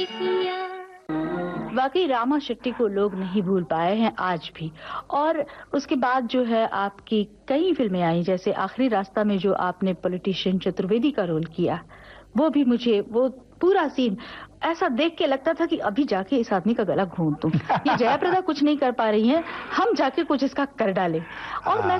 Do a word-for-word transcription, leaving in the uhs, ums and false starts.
वाकई रामा शेट्टी को लोग नहीं भूल पाए हैं आज भी। और उसके बाद जो है आपकी कई फिल्में आई, जैसे आखिरी रास्ता में जो आपने पॉलिटिशियन चतुर्वेदी का रोल किया, वो भी मुझे वो पूरा सीन ऐसा देख के लगता था कि अभी जाके इस आदमी का गला घोंट दूं। ये जयाप्रदा कुछ नहीं कर पा रही हैं, हम जाके कुछ इसका कर डालें। और मैं